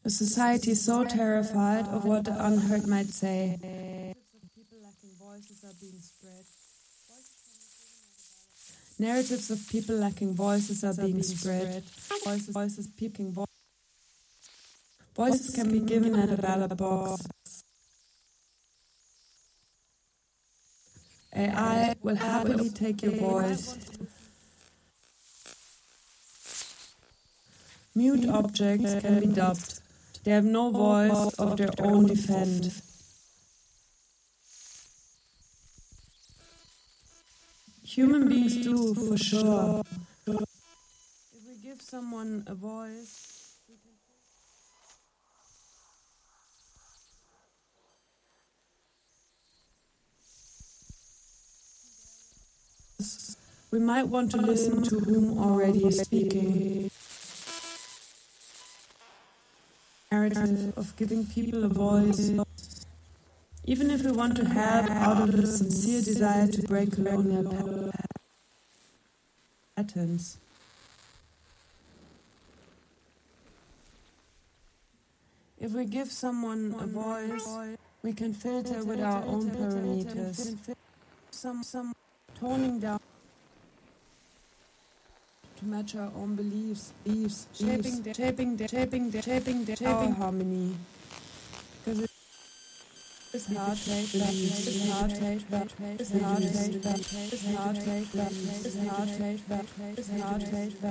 A society so terrified of what the unheard might say. Narratives of people lacking voices are being spread. Voices can be given at a ballot box. AI will happily take your voice. Mute objects can be dubbed. They have no voice of their own defend. Human beings do, for sure. If we give someone a voice, we might want to listen to whom already is speaking. Narrative of giving people a voice, even if we want to help out of a sincere desire to break colonial patterns. If we give someone a voice, we can filter with our own parameters. Some toning down to match our own beliefs, shaping our harmony. Because it's hard,